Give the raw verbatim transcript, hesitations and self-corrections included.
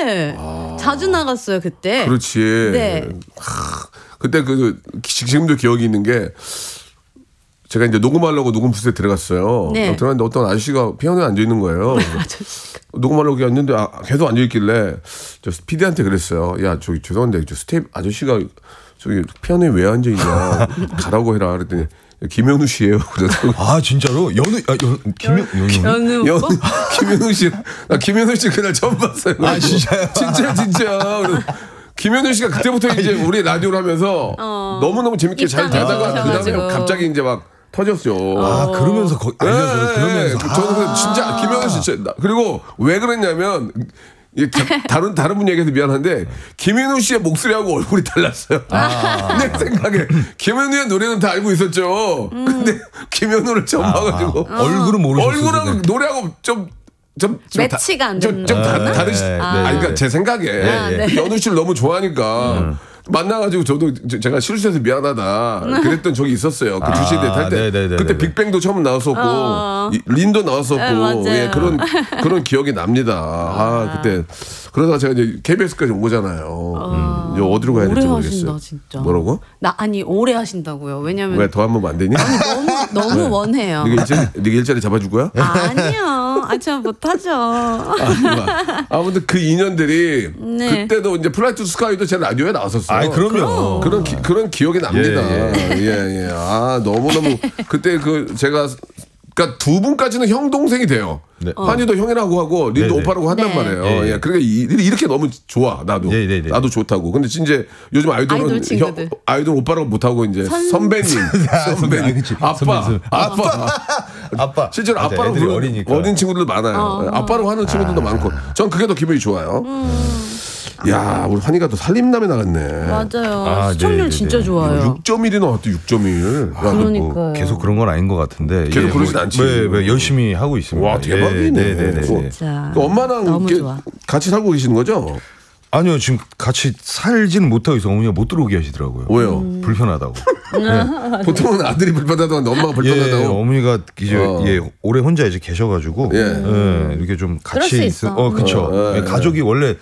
네. 아. 자주 나갔어요 그때. 그렇지. 네. 하, 그때 그 지금도 기억이 있는 게 제가 이제 녹음하려고 녹음 부스에 들어갔어요. 네. 들어갔는데 어떤 아저씨가 피아노에 앉아 있는 거예요. 녹음하려고 앉는데 아, 계속 앉아 있길래 저 피디한테 그랬어요. 야 저기 죄송한데 저 스텝 아저씨가 저기 피아노에 왜 앉아 있냐 가라고 해라 그랬더니. 김현우 씨예요. 아 진짜로 연우 아, 연 김현 연우 연우 김현우 씨. 나 김현우 씨 그날 처음 봤어요. 아 진짜요? 진짜 진짜. 김현우 씨가 그때부터 이제 우리 라디오를 하면서 어, 너무 너무 재밌게 잘 되다가 그 다음에 갑자기 이제 막 터졌죠. 아 그러면서 거, 알려줘요. 네, 그러면서 저는 아. 진짜 김현우 씨 진짜 그리고 왜 그랬냐면. 이 다른 다른 분 얘기해서 미안한데 김현우 씨의 목소리하고 얼굴이 달랐어요. 아. 내 생각에 김현우의 노래는 다 알고 있었죠. 음. 근데 김현우를 처음 아. 봐가지고 아. 얼굴은 모르셨어요. 얼굴하고 노래하고 좀 좀 매치가 안 되는 좀, 좀 다, 다르시. 네, 아. 아니, 그러니까 제 생각에 아, 네. 연우 씨를 너무 좋아하니까. 음. 만나가지고 저도 제가 실수해서 미안하다 그랬던 적이 있었어요. 그 주시대 탈 때. 네네네네. 그때 빅뱅도 처음 나왔었고 어. 이, 린도 나왔었고 네, 예, 그런 그런 기억이 납니다. 아, 아 그때 그러다가 제가 이제 케이비에스까지 온 거잖아요. 어. 음, 어디로 가야 될지 오래 모르겠어요. 하신다, 진짜. 뭐라고? 나 아니 오래 하신다고요. 왜냐면 왜 더 한 번 안 되니? 아니 너무 너무 네. 원해요. 네가 일자리, 네가 일자리 잡아줄 거야? 아니요. 아, 저 못하죠. 아, 아무튼 그 인연들이 네. 그때도 이제 플라이 투 스카이도 제 라디오에 나왔었어요. 아, 그럼요. 그런 기, 그런 기억이 납니다. 예, 예. 예. 아, 너무너무 그때 그 제가 그러니까 두 분까지는 형 동생이 돼요. 네. 환희도 형이라고 하고 린도 네네. 오빠라고 한단 네. 말이에요. 예, 예. 예. 그러니까 이, 이렇게 너무 좋아. 나도. 네네네. 나도 좋다고. 근데 이제 요즘 아이돌은 아이돌 형, 친구들. 아이돌 오빠라고 못 하고 이제 선... 선배님, 선배님, 아, 그치. 아빠, 선배, 선배. 아빠, 아빠. 실제로 맞아, 아빠로 애들이 부르는 어리니까. 어린 친구들도 많아요. 어. 아빠로 하는 친구들도 아. 많고. 전 그게 더 기분이 좋아요. 음. 야, 우리 환희가 또 살림남에 나갔네. 맞아요. 아, 시청률 네네네. 진짜 좋아요. 육 점 일이 나왔대. 육 점 일. 야, 그러니까요. 뭐 계속 그런 건 아닌 것 같은데. 계속 예, 그러진 뭐, 않지. 네, 네, 열심히 하고 있습니다. 와, 대박이네. 예, 네, 네, 네, 네. 진짜 그 엄마랑 너무 이렇게 좋아. 같이 살고 계시는 거죠? 아니요, 지금 같이 살지는 못하고 있어. 어머니가 못 들어오게 하시더라고요. 왜요? 음. 불편하다고. 네. 보통은 아들이 불편하다고 엄마가 불편하다고. 예, 어머니가 이제 어. 예, 오래 혼자 이제 계셔가지고 예. 예, 이렇게 좀 그럴 수 같이 있어. 있어. 어, 그렇죠. 어, 예, 예, 가족이 원래